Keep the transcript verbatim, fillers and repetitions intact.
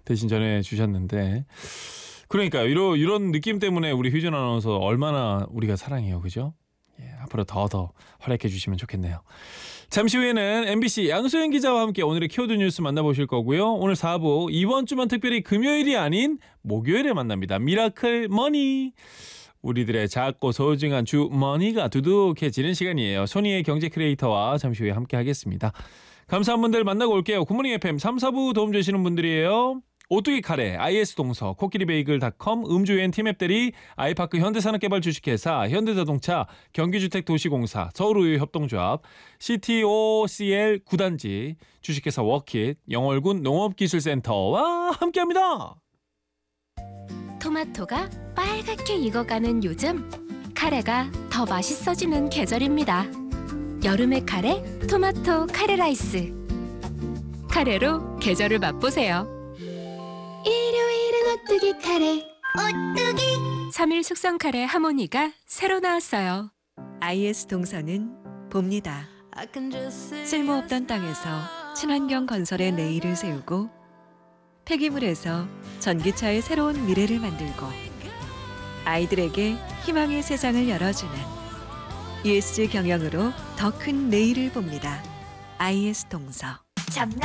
대신 전해주셨는데 그러니까요. 이런, 이런 느낌 때문에 우리 휴전 아나운서 얼마나 우리가 사랑해요. 그죠? 예, 앞으로 더 더 활약해 주시면 좋겠네요. 잠시 후에는 엠비씨 양소영 기자와 함께 오늘의 키워드 뉴스 만나보실 거고요. 오늘 사 부 이번 주만 특별히 금요일이 아닌 목요일에 만납니다. 미라클 머니. 우리들의 작고 소중한 주머니가 두둑해지는 시간이에요. 소니의 경제 크리에이터와 잠시 후에 함께 하겠습니다. 감사한 분들 만나고 올게요. 굿모닝 에프엠 삼, 사 부 도움 주시는 분들이에요. 오뚜기 카레, 아이에스 동서, 코끼리베이글닷컴, 음주엔 티맵대리, 아이파크 현대산업개발 주식회사, 현대자동차, 경기주택도시공사, 서울우유협동조합, 씨티오씨엘 구단지, 주식회사 워킷, 영월군 농업기술센터와 함께합니다. 토마토가 빨갛게 익어가는 요즘, 카레가 더 맛있어지는 계절입니다. 여름의 카레, 토마토 카레 라이스. 카레로 계절을 맛보세요. 일요일은 오뚜기 카레. 오뚜기. 삼 일 숙성 카레 하모니가 새로 나왔어요. 아이에스 동서는 봅니다. 쓸모없던 땅에서 친환경 건설의 내일을 세우고 폐기물에서 전기차의 새로운 미래를 만들고 아이들에게 희망의 세상을 열어주는 이에스지 경영으로 더 큰 내일을 봅니다. 아이에스 동서. 잡내